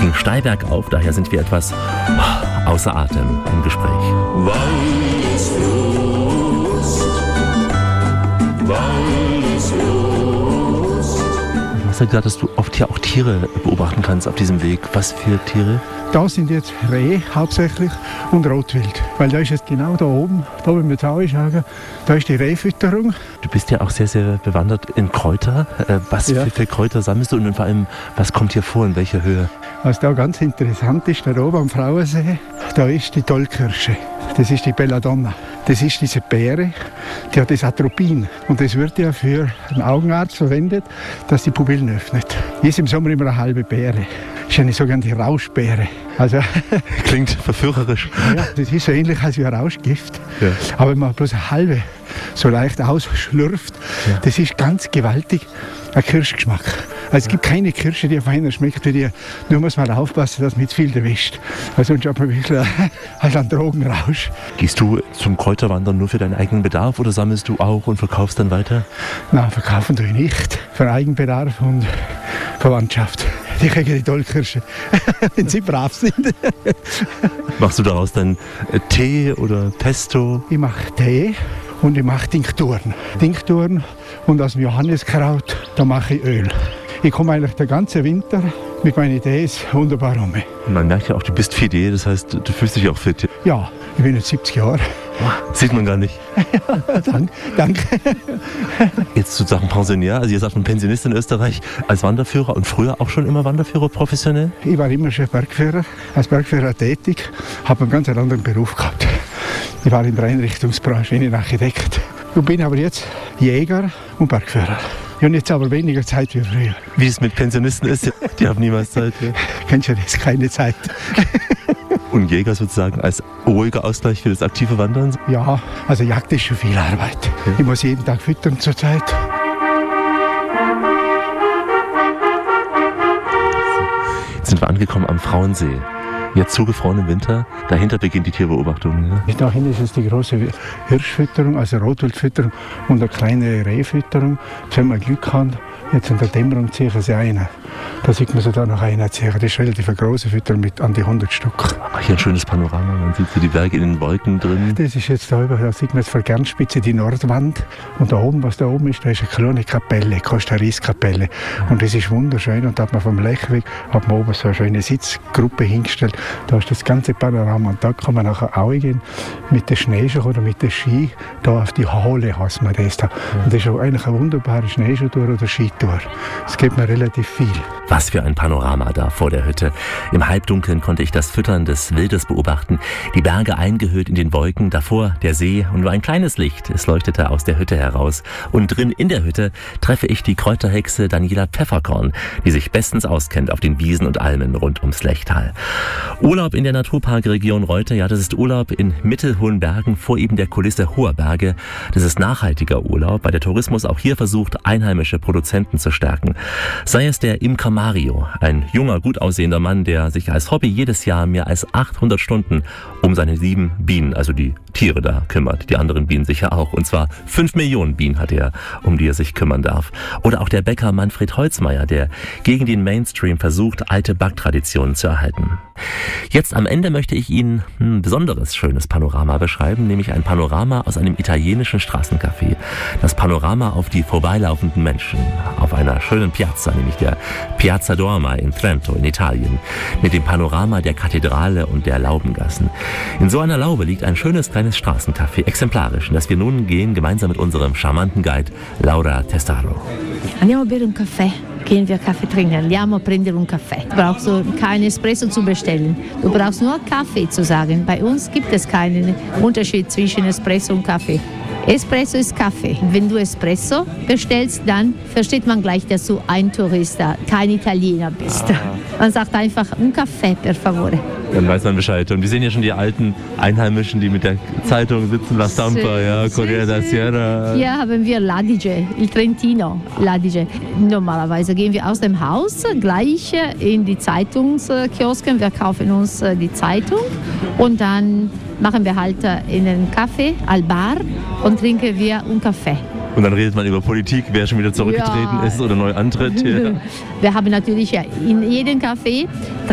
ging steil bergauf, daher sind wir etwas außer Atem im Gespräch. Du hast ja gesagt, dass du oft hier auch Tiere beobachten kannst auf diesem Weg. Was für Tiere? Da sind jetzt Rehe hauptsächlich und Rotwild. Weil da ist jetzt genau da oben, da wenn wir jetzt anschauen, da ist die Rehfütterung. Du bist ja auch sehr, sehr bewandert in Kräuter. Was für Kräuter sammelst du und vor allem, was kommt hier vor, in welcher Höhe? Was da ganz interessant ist, da oben am Frauensee, da ist die Tollkirsche. Das ist die Belladonna. Das ist diese Beere, die hat das Atropin. Und das wird ja für einen Augenarzt verwendet, dass die Pupillen öffnet. Hier ist im Sommer immer eine halbe Beere. Das ist eine sogenannte Rauschbeere. Also, klingt verführerisch. Ja, das ist so ähnlich als wie ein Rauschgift. Ja. Aber wenn man bloß eine halbe so leicht ausschlürft, das ist ganz gewaltig ein Kirschgeschmack. Also es gibt keine Kirsche, die feiner schmeckt wie die. Nur muss man aufpassen, dass man nicht zu viel erwischt. Weil sonst hat man wirklich einen Drogenrausch. Gehst du zum Kräuterwandern nur für deinen eigenen Bedarf oder sammelst du auch und verkaufst dann weiter? Nein, verkaufen tue ich nicht. Für Eigenbedarf und Verwandtschaft. Die kriegen die Tollkirsche, wenn sie brav sind. Machst du daraus dann Tee oder Pesto? Ich mache Tee und ich mache Tinkturen. Tinkturen und aus dem Johanniskraut, da mache ich Öl. Ich komme eigentlich den ganzen Winter mit meinen Tees wunderbar um. Man merkt ja auch, du bist fidel, das heißt, du fühlst dich auch fit. Ja, ich bin jetzt 70 Jahre. Sieht man gar nicht. Ja, danke. Jetzt sozusagen Pensionär, also ihr seid ein Pensionist in Österreich als Wanderführer und früher auch schon immer Wanderführer professionell? Ich war immer schon Bergführer, als Bergführer tätig, habe einen ganz anderen Beruf gehabt. Ich war in der Einrichtungsbranche, ich bin Architekt. Ich bin aber jetzt Jäger und Bergführer. Ich habe jetzt aber weniger Zeit wie früher. Wie es mit Pensionisten ist, die haben niemals Zeit. Ja. Kennst du das? Keine Zeit. Und Jäger sozusagen als ruhiger Ausgleich für das aktive Wandern? Ja, also Jagd ist schon viel Arbeit. Ja. Ich muss jeden Tag füttern zurzeit. Jetzt sind wir angekommen am Frauensee. Jetzt zugefroren im Winter, dahinter beginnt die Tierbeobachtung. Ja? Da hinten ist es die große Hirschfütterung, also Rotwildfütterung und eine kleine Rehfütterung. Jetzt, wenn wir Glück haben, jetzt in der Dämmerung ziehen sie einen. Da sieht man so da noch einen ziehen. Das ist relativ eine große Fütterung mit an die 100 Stück. Ach, hier ein schönes Panorama, man sieht so die Berge in den Wolken drin. Das ist jetzt da oben, da sieht man jetzt von der Gernspitze die Nordwand. Und da oben, was da oben ist, da ist eine kleine Kapelle, Costa Riz Kapelle. Und das ist wunderschön. Und da hat man vom Lechweg hat man oben so eine schöne Sitzgruppe hingestellt. Da ist das ganze Panorama. Und da kann man nachher auch gehen mit den Schneeschuhen oder mit den Ski. Da auf die Hole heißt man das da. Und das ist auch eigentlich eine wunderbare Schneeschuhtour oder Skitour. Das gibt mir relativ viel. Was für ein Panorama da vor der Hütte. Im Halbdunkeln konnte ich das Füttern des Wildes beobachten. Die Berge eingehüllt in den Wolken, davor der See und nur ein kleines Licht. Es leuchtete aus der Hütte heraus. Und drin in der Hütte treffe ich die Kräuterhexe Daniela Pfefferkorn, die sich bestens auskennt auf den Wiesen und Almen rund ums Lechtal. Urlaub in der Naturparkregion Reutte, ja, das ist Urlaub in mittelhohen Bergen vor eben der Kulisse hoher Berge. Das ist nachhaltiger Urlaub, weil der Tourismus auch hier versucht, einheimische Produzenten zu stärken. Sei es der Imker Mario, ein junger, gut aussehender Mann, der sich als Hobby jedes Jahr mehr als 800 Stunden um seine 7 Bienen, also die Tiere da, kümmert. Die anderen Bienen sicher auch. Und zwar 5 Millionen Bienen hat er, um die er sich kümmern darf. Oder auch der Bäcker Manfred Holzmeier, der gegen den Mainstream versucht, alte Backtraditionen zu erhalten. Jetzt am Ende möchte ich Ihnen ein besonderes, schönes Panorama beschreiben, nämlich ein Panorama aus einem italienischen Straßencafé. Das Panorama auf die vorbeilaufenden Menschen, auf einer schönen Piazza, nämlich der Piazza Dorma in Trento in Italien, mit dem Panorama der Kathedrale und der Laubengassen. In so einer Laube liegt ein schönes kleines Straßencafé, exemplarisch, in das wir nun gehen, gemeinsam mit unserem charmanten Guide Laura Testaro. Andiamo a bere un caffè. Gehen wir Kaffee trinken, andiamo a prendere un caffè. Du brauchst keinen Espresso zu bestellen. Du brauchst nur Kaffee zu sagen. Bei uns gibt es keinen Unterschied zwischen Espresso und Kaffee. Espresso ist Kaffee. Wenn du Espresso bestellst, dann versteht man gleich, dass du ein Tourist, kein Italiener bist. Man sagt einfach un caffè, per favore. Dann weiß man Bescheid. Und wir sehen ja schon die alten Einheimischen, die mit der Zeitung sitzen, La Stampa, ja, Corriere della Sera. Hier haben wir l'Adige, il Trentino, l'Adige. Normalerweise gehen wir aus dem Haus gleich in die Zeitungskiosken. Wir kaufen uns die Zeitung und dann machen wir halt in den Café, al Bar und trinken wir einen Kaffee. Und dann redet man über Politik, wer schon wieder zurückgetreten ist oder neu antritt. Ja. Wir haben natürlich in jedem Café